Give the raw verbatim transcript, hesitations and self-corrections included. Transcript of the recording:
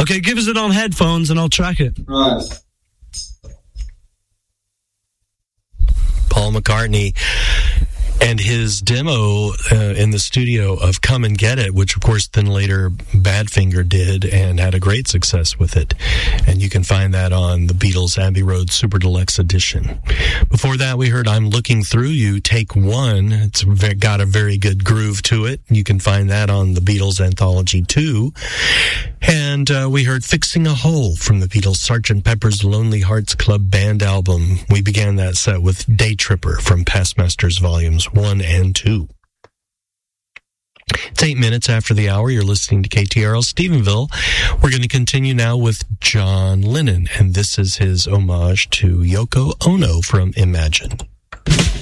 Okay, give us it on headphones and I'll track it. Right. Paul McCartney and his demo uh, in the studio of Come and Get It, which of course then later Badfinger did and had a great success with it. And you can find that on the Beatles Abbey Road Super Deluxe Edition. Before that, we heard I'm Looking Through You, Take One. It's got a very good groove to it. You can find that on the Beatles Anthology two. And uh, we heard Fixing a Hole from the Beatles Sergeant Pepper's Lonely Hearts Club Band album. We began that set with Day Tripper from Past Masters Volumes one and two. It's eight minutes after the hour. You're listening to K T R L Stephenville. We're going to continue now with John Lennon, and this is his homage to Yoko Ono from Imagine.